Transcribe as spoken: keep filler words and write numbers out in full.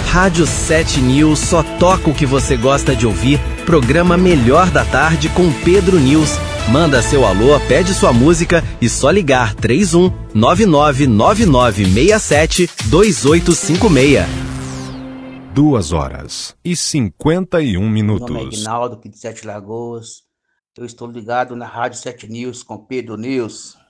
Rádio sete News só toca o que você gosta de ouvir. Programa Melhor da Tarde com Pedro News. Manda seu alô, pede sua música e só ligar três um nove nove nove nove seis sete dois oito cinco seis. Duas horas e cinquenta e um minutos. Meu nome é Ignaldo, aqui de Sete Lagoas. Eu estou ligado na Rádio sete News com Pedro News.